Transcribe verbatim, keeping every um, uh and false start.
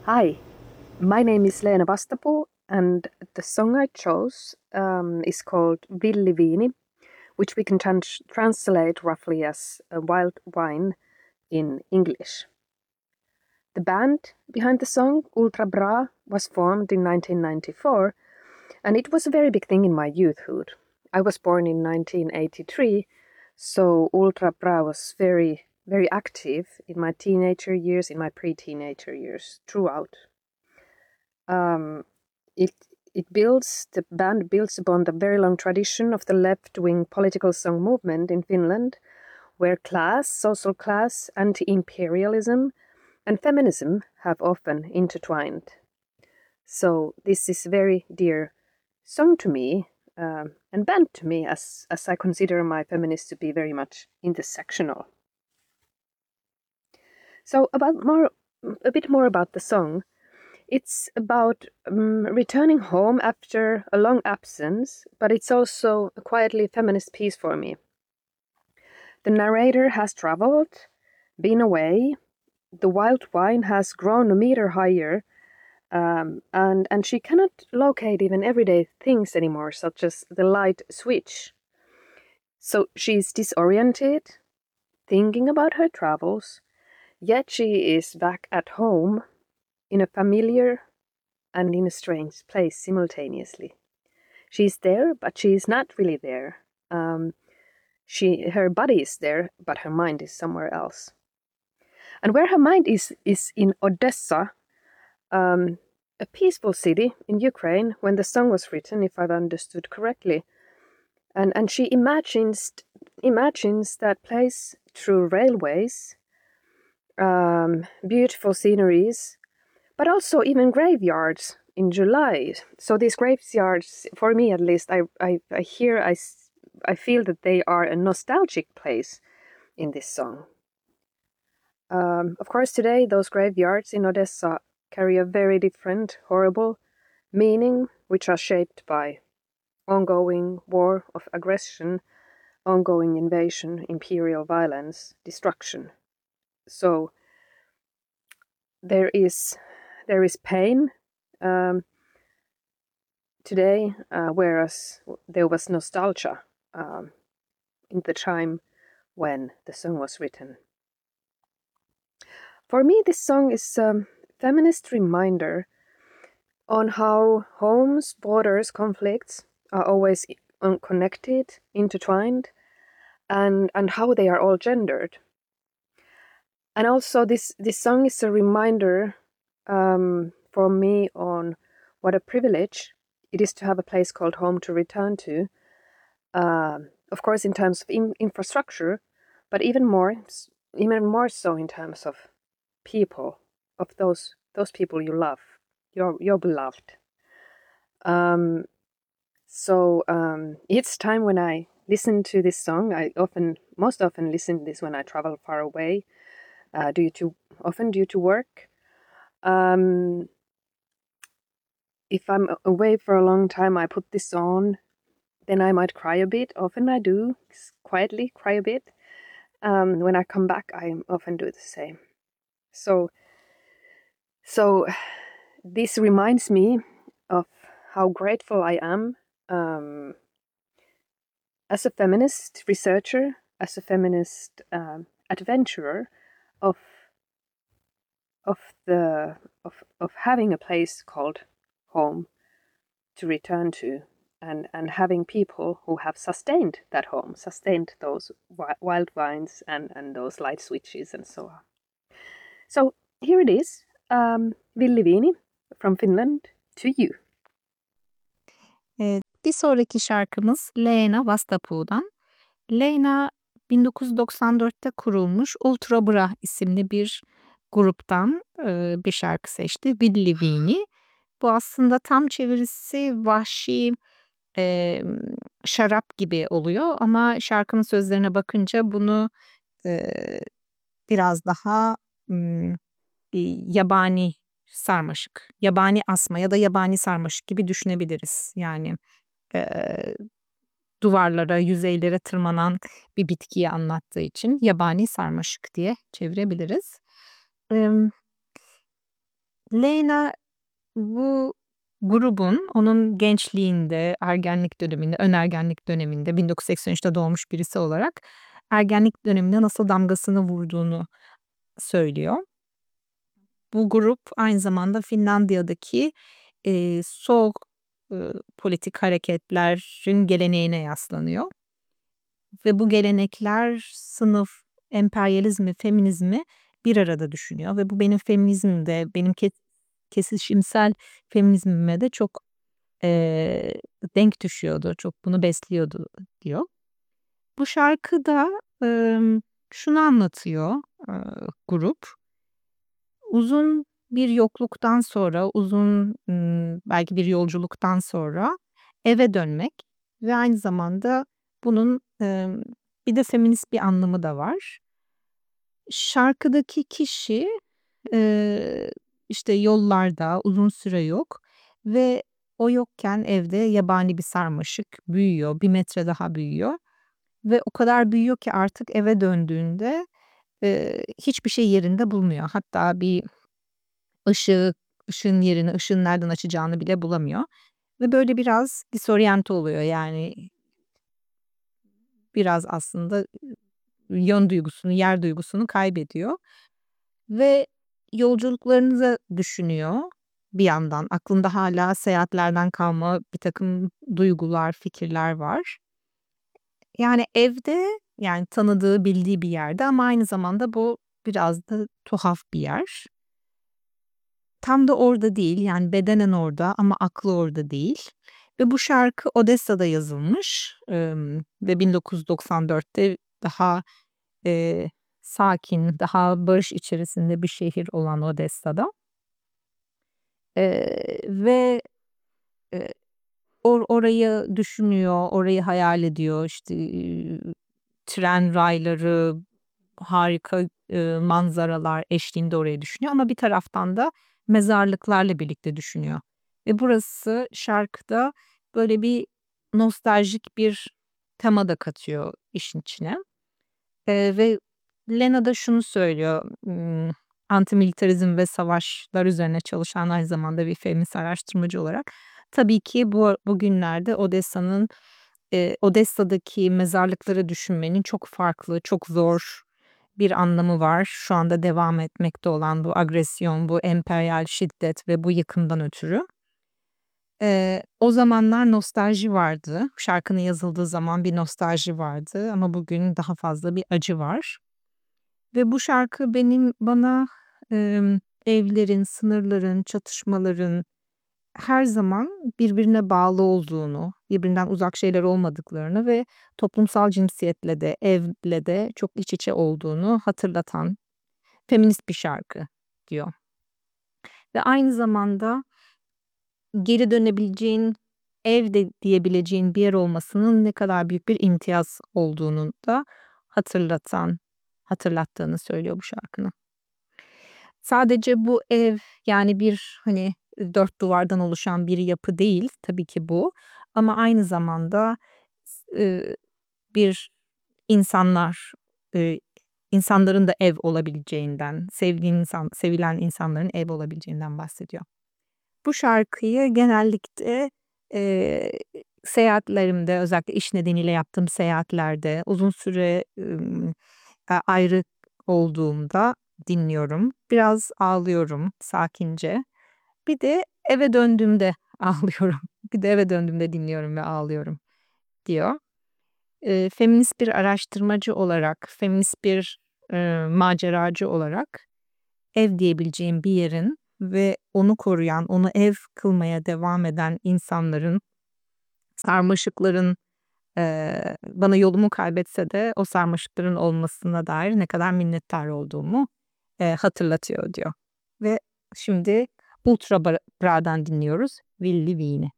Hi, my name is Leena Vastapuu, and the song I chose um, is called Villi Viini, which we can trans- translate roughly as a wild wine in English. The band behind the song, Ultra Bra, was formed in nineteen ninety-four, and it was a very big thing in my youthhood. I was born in nineteen eighty-three, so Ultra Bra was very, very active in my teenager years, in my pre-teenager years, throughout. Um, it it builds the band builds upon the very long tradition of the left-wing political song movement in Finland, where class, social class, anti-imperialism, and feminism have often intertwined. So this is a very dear song to me, um, and band to me, as as I consider my feminist to be very much intersectional. So about more, a bit more about the song. It's about um, returning home after a long absence, but it's also a quietly feminist piece for me. The narrator has traveled, been away, the wild wine has grown a meter higher, um, and, and she cannot locate even everyday things anymore, such as the light switch. So she's disoriented, thinking about her travels, yet she is back at home in a familiar and in a strange place simultaneously. She's there, but she's not really there. Um, she, her body is there, but her mind is somewhere else. And where her mind is is in Odessa, um, a peaceful city in Ukraine, when the song was written, if I've understood correctly. And and she imagines imagines that place through railways, um, beautiful sceneries, but also even graveyards in July. So these graveyards, for me at least, I, I, I hear, I, I feel that they are a nostalgic place in this song. Um, of course, today those graveyards in Odessa carry a very different, horrible meaning, which are shaped by ongoing war of aggression, ongoing invasion, imperial violence, destruction. So there is there is pain. Um, today, uh, whereas there was nostalgia um, in the time when the song was written. For me, this song is a feminist reminder on how homes, borders, conflicts are always connected, intertwined, and, and how they are all gendered. And also, this, this song is a reminder um, for me on what a privilege it is to have a place called home to return to. Uh, of course, in terms of in- infrastructure, but even more, even more so in terms of people, of those those people you love, your your beloved. Um, so um, each time when I listen to this song, I often, most often, listen to this when I travel far away, uh, due to often due to work. Um, if I'm away for a long time, I put this on. Then I might cry a bit. Often I do, quietly cry a bit. Um, when I come back, I often do the same. So, so this reminds me of how grateful I am um, as a feminist researcher, as a feminist um, adventurer, of of the of of having a place called home to return to, and and having people who have sustained that home, sustained those wild vines and and those light switches and so on. So here it is, um, Villi Viini from Finland to you. Evet, bir sonraki şarkımız Leena Vastapuu'dan. Leena bin dokuz yüz doksan dörtte kurulmuş Ultra Bra isimli bir gruptan e, bir şarkı seçti. Villi Viini. Bu aslında tam çevirisi vahşi e, şarap gibi oluyor ama şarkının sözlerine bakınca bunu e, biraz daha m, yabani sarmaşık, yabani asma ya da yabani sarmaşık gibi düşünebiliriz. Yani e, duvarlara, yüzeylere tırmanan bir bitkiyi anlattığı için yabani sarmaşık diye çevirebiliriz. E, Leyna bu grubun onun gençliğinde, ergenlik döneminde, önergenlik döneminde bin dokuz yüz seksen üçte doğmuş birisi olarak ergenlik döneminde nasıl damgasını vurduğunu söylüyor. Bu grup aynı zamanda Finlandiya'daki, eee, sol, ııı, politik hareketlerin geleneğine yaslanıyor ve bu gelenekler sınıf, emperyalizmi, feminizmi bir arada düşünüyor ve bu benim feminizmimde, benim ke kesişimsel feminizmime de çok, eee, denk düşüyordu, çok bunu besliyordu diyor. Bu şarkıda, ımm, şunu anlatıyor, ııı, grup. Uzun bir yokluktan sonra, uzun, ımm, belki bir yolculuktan sonra eve dönmek ve aynı zamanda bunun, emm, bir de feminist bir anlamı da var. Şarkıdaki kişi, eee, işte, yollarda, uzun süre yok ve o yokken evde yabani bir sarmaşık büyüyor, bir metre daha büyüyor ve o kadar büyüyor ki artık eve döndüğünde, eee, hiçbir şey yerinde bulmuyor. Hatta bir ışığı, ışığın yerini, ışığın nereden açacağını bile bulamıyor ve böyle biraz disoryante oluyor. Yani biraz aslında, yön duygusunu, yer duygusunu kaybediyor ve yolculuklarını da düşünüyor bir yandan. Aklında hâlâ seyahatlerden kalma birtakım duygular, fikirler var. Yani evde, yani tanıdığı, bildiği bir yerde ama aynı zamanda bu biraz da tuhaf bir yer. Tam da orada değil, yani bedenen orada ama aklı orada değil ve bu şarkı Odessa'da yazılmış, emm, ve bin dokuz yüz doksan dörtte daha, eee, sakin, daha barış içerisinde bir şehir olan Odessa'da. Eee, ve, eee, or orayı düşünüyor, orayı hayal ediyor. İşte, eee, tren rayları, harika, eee, manzaralar eşliğinde orayı düşünüyor ama bir taraftan da mezarlıklarla birlikte düşünüyor ve burası şarkıda böyle bir nostaljik bir tema da katıyor işin içine. Eee, ve Lena da şunu söylüyor, ımm, antimilitarizm ve savaşlar üzerine çalışan aynı zamanda bir feminist araştırmacı olarak. Tabii ki bu bugünlerde Odessa'nın, eee, Odessa'daki mezarlıkları düşünmenin çok farklı, çok zor bir anlamı var. Şu anda devam etmekte olan bu agresyon, bu emperyal şiddet ve bu yıkımdan ötürü. Eee, o zamanlar nostalji vardı. Şarkının yazıldığı zaman bir nostalji vardı ama bugün daha fazla bir acı var. Ve bu şarkı benim bana, emm, evlerin, sınırların, çatışmaların her zaman birbirine bağlı olduğunu, birbirinden uzak şeyler olmadıklarını ve toplumsal cinsiyetle de, evle de çok iç içe olduğunu hatırlatan feminist bir şarkı diyor. Ve aynı zamanda geri dönebileceğin, ev de diyebileceğin bir yer olmasının ne kadar büyük bir imtiyaz olduğunu da hatırlatan, hatırlattığını söylüyor bu şarkının. Sadece bu ev, yani bir, hani, dört duvardan oluşan bir yapı değil tabii ki bu ama aynı zamanda s ııı, bir insanlar, eee, insanların da ev olabileceğinden, sevdiğin insan sevilen insanların ev olabileceğinden bahsediyor. Bu şarkıyı genellikle, eee, seyahatlerimde, özellikle iş nedeniyle yaptığım seyahatlerde, uzun süre, ımm, a ayrı olduğumda dinliyorum. Biraz ağlıyorum sakince. Bir de eve döndüğümde ağlıyorum. Bir de eve döndüğümde dinliyorum ve ağlıyorum diyor. Eee, feminist bir araştırmacı olarak, feminist bir, eee, maceracı olarak ev diyebileceğim bir yerin ve onu koruyan, onu ev kılmaya devam eden insanların, sarmaşıkların, eee, bana yolumu kaybetse de o sarmaşıkların olmasına dair ne kadar minnettar olduğumu, eee, hatırlatıyor diyor. Ve şimdi Ultra Bra Bra'dan dinliyoruz Ville Vini.